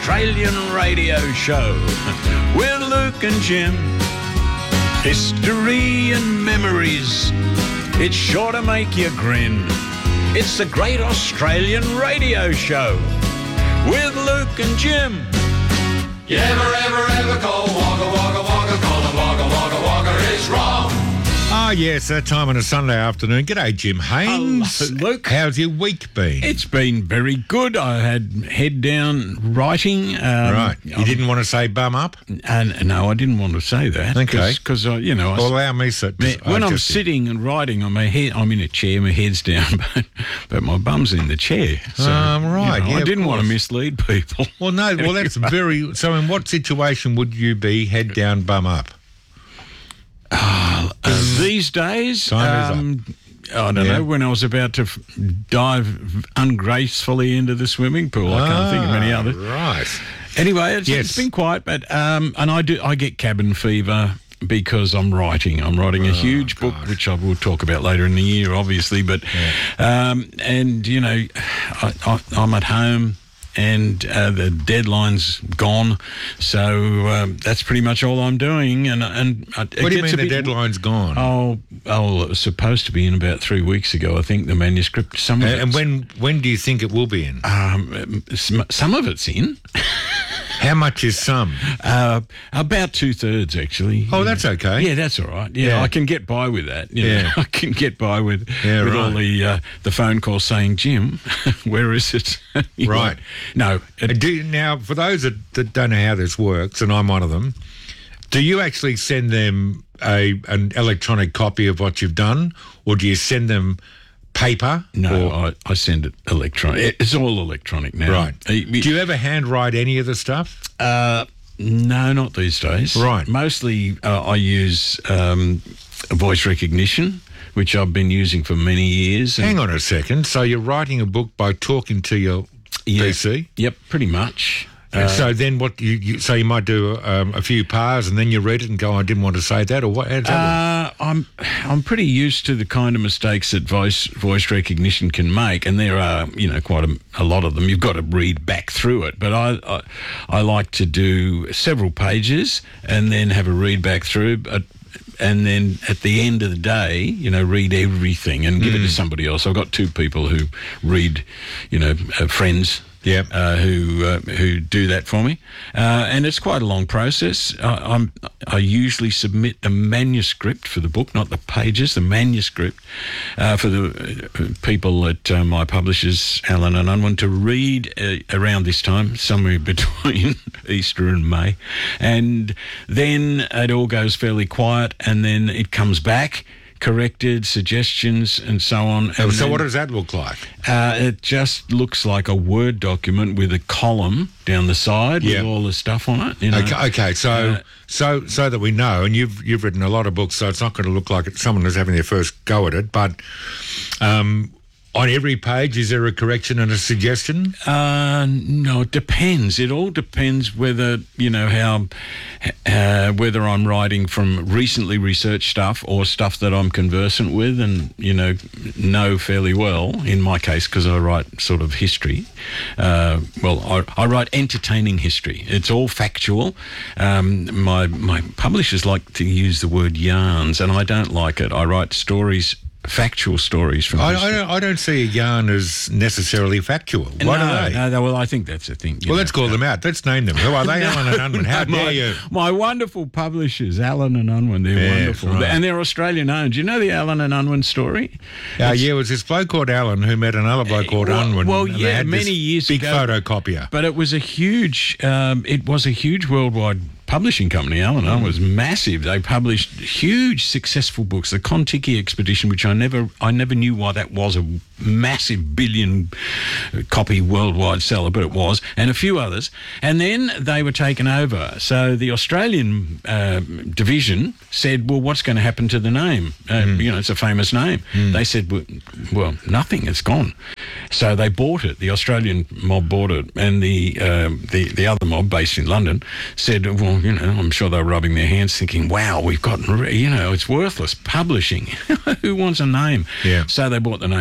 Australian radio show with Luke and Jim. History and memories, it's sure to make you grin. It's the Great Australian Radio Show with Luke and Jim. You ever call Wagga Wagga Wagga, call him Wagga Wagga Wagga is wrong. Ah, yes, that time on a Sunday afternoon. G'day, Jim Haynes. Hello, Luke. How's your week been? It's been very good. I had head down writing. Right. You didn't want to say bum up? And no, I didn't want to say that. Okay. Because Well, allow me so. when I'm sitting and writing on my head, I'm in a chair, my head's down, but my bum's in the chair. So, right. I didn't want to mislead people. Well, no. Well, that's very. So, in what situation would you be head down, bum up? These days, Time is I don't know, when I was about to dive ungracefully into the swimming pool. I can't think of any others. Right. Anyway, it's been quiet, but and I get cabin fever because I'm writing. I'm writing a huge book, which I will talk about later in the year, obviously. But and you know, I'm at home. And the deadline's gone, so that's pretty much all I'm doing. And what do you mean the deadline's gone? Oh, it was supposed to be in about 3 weeks ago, I think, the manuscript. And when do you think it will be in? Some of it's in. How much is some? About 2/3, actually. Oh, that's okay. Yeah, that's all right. Yeah, I can get by with that. You know, I can get by with all the phone calls saying, Jim, where is it? Right. No. Now, for those that don't know how this works, and I'm one of them, do you actually send them an electronic copy of what you've done, or do you send them paper? No, I send it electronic. It's all electronic now. Right. Do you ever handwrite any of the stuff? No, not these days. Right. Mostly I use voice recognition, which I've been using for many years. Hang on a second. So you're writing a book by talking to your PC? Yep, pretty much. So then what so you might do a few pars and then you read it and go, I didn't want to say that, or what? How does that work? I'm pretty used to the kind of mistakes that voice recognition can make, and there are quite a lot of them. You've got to read back through it, but I like to do several pages and then have a read back through. And then at the end of the day, read everything and give it to somebody else. I've got two people who read, friends. Yep. Who do that for me, and it's quite a long process. I usually submit the manuscript for the book, not the pages, the manuscript for the people at my publishers, Allen and Unwin, to read around this time, somewhere between Easter and May, and then it all goes fairly quiet, and then it comes back. Corrected, suggestions, and so on. And so what does that look like? It just looks like a Word document with a column down the side with all the stuff on it. Okay. So that we know, and you've written a lot of books, so it's not going to look like someone is having their first go at it. But on every page, is there a correction and a suggestion? No, it depends. It all depends whether whether I'm writing from recently researched stuff or stuff that I'm conversant with and know fairly well. In my case, because I write sort of history. I write entertaining history. It's all factual. My publishers like to use the word yarns, and I don't like it. I write stories. Factual stories from history. I don't see a yarn as necessarily factual. What are they? No, well, I think that's the thing. Well, let's call them out. Let's name them. Who are they? Allen and Unwin. How dare you? My wonderful publishers, Allen and Unwin. They're wonderful. Right. And they're Australian owned. Do you know the Allen and Unwin story? It was this bloke called Allen who met another bloke called Unwin. Well, yeah, many years ago. Big photocopier. But it was a huge worldwide publishing company. Allen and Unwin was massive. They published huge, successful books. The Kon-Tiki Expedition, which I never knew why that was a massive billion-copy worldwide seller, but it was, and a few others. And then they were taken over. So the Australian division said, well, what's going to happen to the name? It's a famous name. They said, well, nothing. It's gone. So they bought it. The Australian mob bought it, and the other mob based in London said, well, I'm sure they were rubbing their hands thinking, wow, we've got, it's worthless publishing. Who wants a name? Yeah. So they bought the name,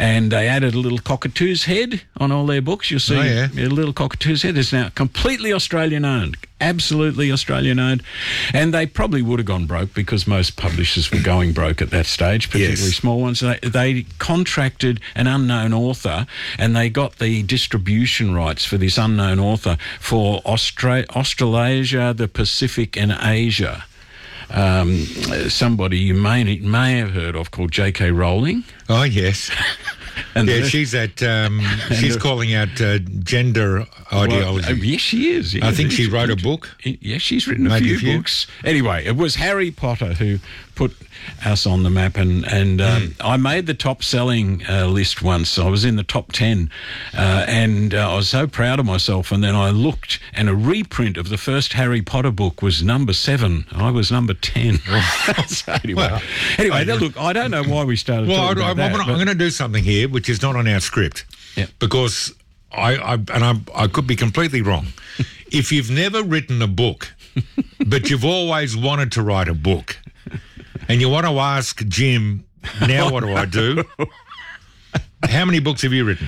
and they added a little cockatoo's head on all their books. You'll see yeah. a little cockatoo's head. It's now completely Australian owned, absolutely Australian owned, and they probably would have gone broke because most publishers were going broke at that stage, particularly Yes. small ones. They contracted an unknown author, and they got the distribution rights for this unknown author for Australasia, the Pacific, and Asia. Somebody you may have heard of called J.K. Rowling. Oh, yes. And Yeah, she's she's calling out gender ideology. Yes, she is. Yeah, I think she wrote a book. Yes, she's written a Maybe few books. Anyway, it was Harry Potter who put us on the map, and I made the top-selling list once. I was in the top 10, and I was so proud of myself. And then I looked, and a reprint of the first Harry Potter book was number 7. I was number 10. So anyway, look, I don't know why we started talking about that. I'm going to do something here, which is not on our script, Yeah. because I could be completely wrong. If you've never written a book, but you've always wanted to write a book, and you want to ask Jim, now what do I do? How many books have you written?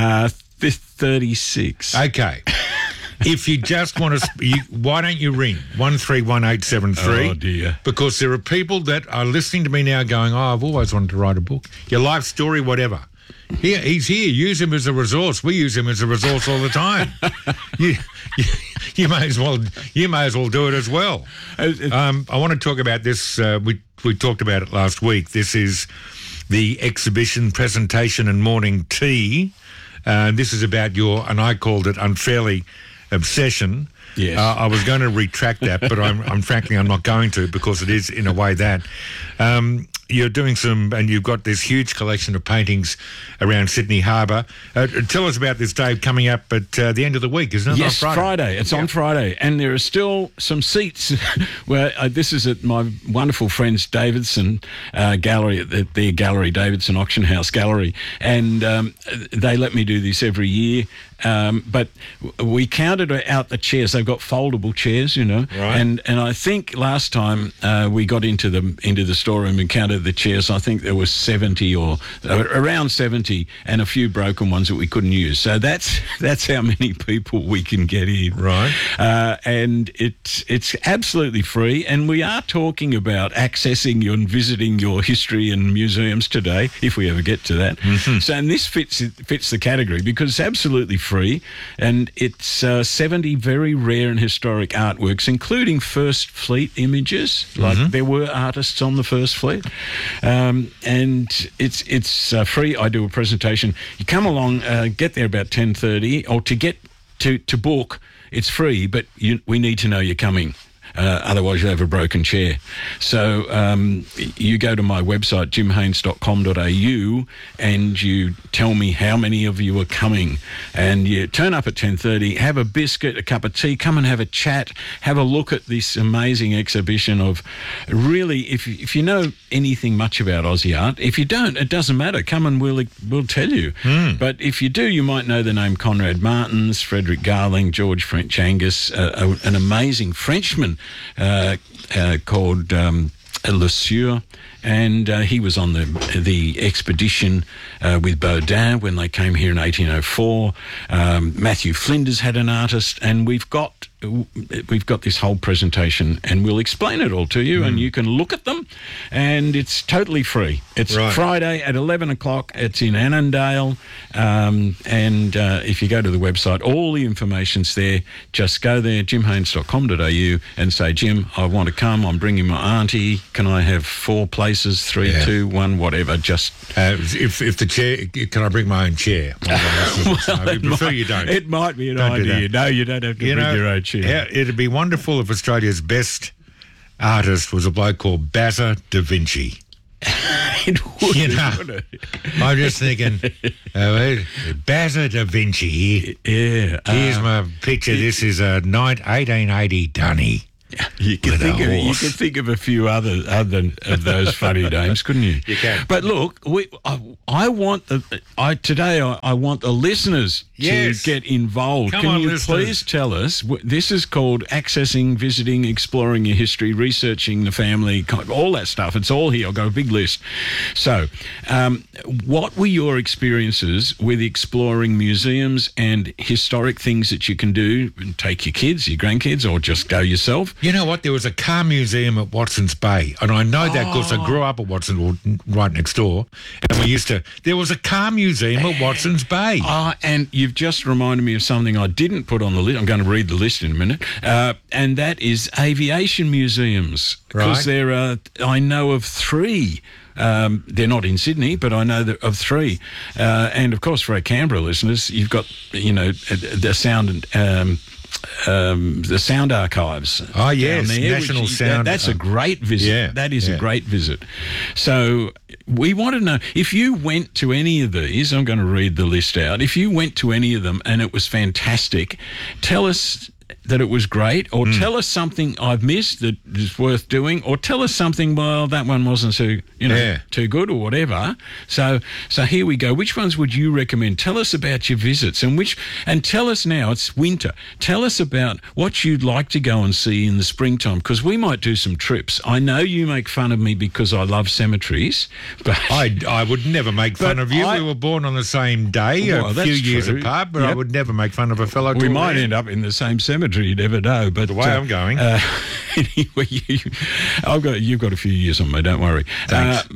36. Okay. If you just want to, why don't you ring 131873? Oh, dear. Because there are people that are listening to me now going, oh, I've always wanted to write a book. Your life story, whatever. He's here. Use him as a resource. We use him as a resource all the time. You may as well do it as well. I want to talk about this. We talked about it last week. This is the exhibition presentation and morning tea. This is about and I called it unfairly, obsession. Yes. I was going to retract that, but I'm frankly I'm not going to, because it is in a way that you're doing and you've got this huge collection of paintings around Sydney Harbour. Tell us about this, Dave, coming up at the end of the week, isn't it? Yes, on Friday. It's on Friday, and there are still some seats. Where this is at my wonderful friends Davidson Gallery at their gallery, Davidson Auction House Gallery, and they let me do this every year. But we counted out the chairs. They've got foldable chairs, Right. and I think last time we got into the storeroom and counted the chairs. I think there was 70 or around 70, and a few broken ones that we couldn't use. So that's how many people we can get in. Right. And it's absolutely free. And we are talking about accessing and visiting your history and museums today, if we ever get to that. Mm-hmm. So, and this fits the category because it's absolutely free, and it's 70 very rare and historic artworks, including First Fleet images. Like there were artists on the First Fleet, and it's free. I do a presentation. You come along, get there about 10:30, or to get to book. It's free, but we need to know you're coming. Otherwise you'll have a broken chair. So you go to my website, jimhaines.com.au, and you tell me how many of you are coming. And you turn up at 10:30, have a biscuit, a cup of tea, come and have a chat, have a look at this amazing exhibition of really, if you know anything much about Aussie art, if you don't, it doesn't matter. Come and we'll tell you. But if you do, you might know the name Conrad Martins, Frederick Garling, George French Angus, an amazing Frenchman called Le Sueur, and he was on the expedition with Baudin when they came here in 1804. Matthew Flinders had an artist, and we've got this whole presentation, and we'll explain it all to you, and you can look at them, and it's totally free. It's Right. Friday at 11 o'clock. It's in Annandale, and if you go to the website, all the information's there. Just go there, jimhaines.com.au, and say, Jim, I want to come. I'm bringing my auntie. Can I have 4 places, 3, 2, 1, whatever? Just if the chair, can I bring my own chair? I prefer you don't. It might be an Don't do idea. that. No, you don't have to bring your own chair. Yeah, it'd be wonderful if Australia's best artist was a bloke called Baza Da Vinci. It would, You know. wouldn't it? I'm just thinking, Baza Da Vinci here. Yeah. Here's my picture. This is a 1880 dunny. You could think of a few other of those funny names, couldn't you? You can. But look, I want the listeners Yes. to get involved. Come Can on, you listeners. please tell us? This is called accessing, visiting, exploring your history, researching the family, all that stuff. It's all here. I've got a big list. So, what were your experiences with exploring museums and historic things that you can do? Take your kids, your grandkids, or just go yourself. You know what? There was a car museum at Watson's Bay, and I know that because I grew up at Watson, or right next door, and there was a car museum at Watson's Bay. And you've just reminded me of something I didn't put on the list. I'm going to read the list in a minute. And that is aviation museums. Because Right. I know of 3. They're not in Sydney, but I know of 3. And of course, for our Canberra listeners, you've got, the sound archives. Oh, yes, down there, National which is- Sound. That's a great visit. Yeah, That is yeah. a great visit. So we want to know, if you went to any of these, I'm going to read the list out. If you went to any of them and it was fantastic, tell us that it was great, or tell us something I've missed that is worth doing, or tell us something, well, that one wasn't so, too good or whatever. So here we go. Which ones would you recommend? Tell us about your visits and tell us now, it's winter. Tell us about what you'd like to go and see in the springtime, because we might do some trips. I know you make fun of me because I love cemeteries, but I would never make fun But of you. I- We were born on the same day, Well, a that's few years true. apart, but I Yep. would never make fun of a fellow. we might end up in the same cemetery. You never know. But The way I'm going. Anyway, you've got a few years on me. Don't worry. Thanks.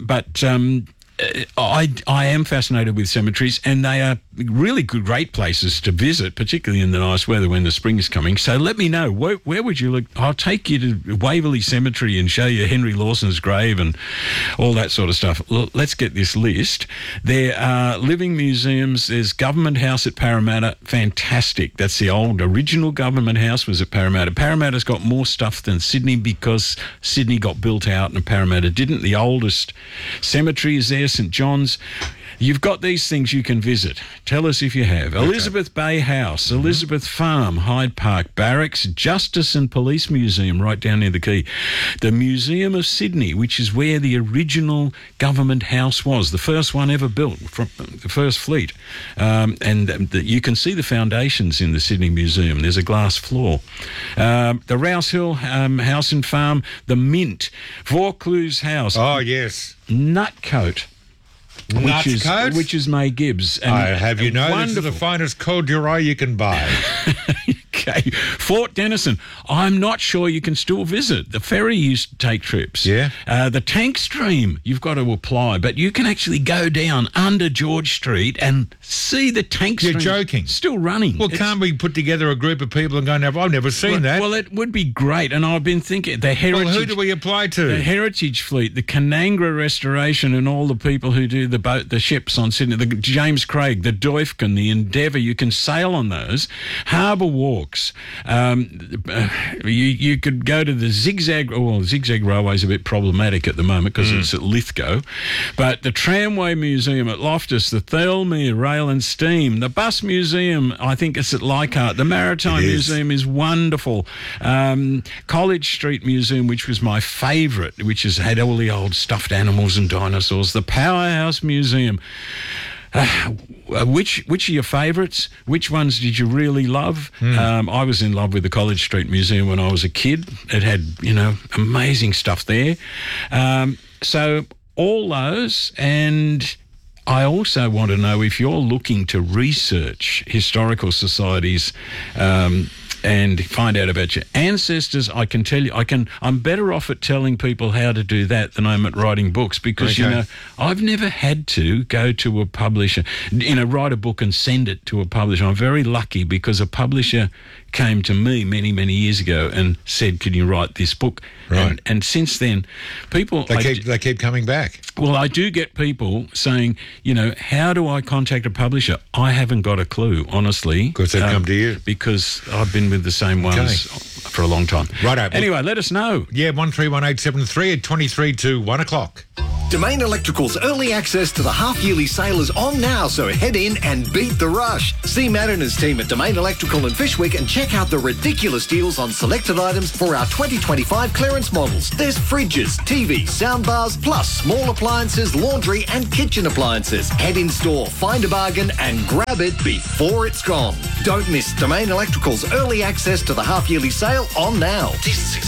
I am fascinated with cemeteries, and they are really great places to visit, particularly in the nice weather when the spring is coming. So let me know, where would you look? I'll take you to Waverley Cemetery and show you Henry Lawson's grave and all that sort of stuff. Let's get this list. There are living museums. There's Government House at Parramatta. Fantastic. That's the old original Government House was at Parramatta. Parramatta's got more stuff than Sydney because Sydney got built out and Parramatta didn't. The oldest cemetery is there, St John's. You've got these things you can visit. Tell us if you have. Elizabeth Bay House, Elizabeth Farm, Hyde Park Barracks, Justice and Police Museum right down near the quay. The Museum of Sydney, which is where the original government house was, the first one ever built, from the first fleet. You can see the foundations in the Sydney Museum. There's a glass floor. The Rouse Hill House and Farm, the Mint, Vaucluse House, Oh, yes. Nutcote. Nutcote? Which is May Gibbs. And I have you know this is wonderful. the finest corduroy you can buy. Okay. Fort Denison. I'm not sure you can still visit. The ferry used to take trips. Yeah. The tank stream, you've got to apply, but you can actually go down under George Street and see the tank You're stream. joking. Still running. Well, It's- can't we put together a group of people and go, no, I've never seen that. Well, it would be great. And I've been thinking, the Well, heritage... who do we apply to? The Heritage Fleet, the Canangra Restoration, and all the people who do the ships on Sydney, the James Craig, the Doifkin, the Endeavour, you can sail on those. Harbour Walks. You could go to the Zigzag. Well, Zigzag Railway's a bit problematic at the moment because it's at Lithgow. But the Tramway Museum at Loftus, the Thelmere Rail and Steam, the Bus Museum, I think it's at Leichhardt. The Maritime It is. Museum is wonderful. College Street Museum, which was my favourite, which has had all the old stuffed animals and dinosaurs. The Powerhouse Museum. Which are your favourites? Which ones did you really love? I was in love with the College Street Museum when I was a kid. It had, amazing stuff there. So all those, and I also want to know if you're looking to research historical societies and find out about your ancestors. I can tell you, I'm better off at telling people how to do that than I am at writing books because, Okay. I've never had to go to a publisher, write a book and send it to a publisher. I'm very lucky because a publisher came to me many, many years ago and said, can you write this book? Right. And since then, people... They keep coming back. Well, I do get people saying, how do I contact a publisher? I haven't got a clue, honestly. Because they come to you. Because I've been with the same ones for a long time. Righto. Anyway, let us know. Yeah, 131873 at 23 to 1 o'clock. Domain Electrical's early access to the half-yearly sale is on now, so head in and beat the rush. See Matt and his team at Domain Electrical in Fishwick and check out the ridiculous deals on selected items for our 2025 clearance models. There's fridges, TVs, soundbars, plus small appliances, laundry and kitchen appliances. Head in store, find a bargain and grab it before it's gone. Don't miss Domain Electrical's early access to the half-yearly sale on now.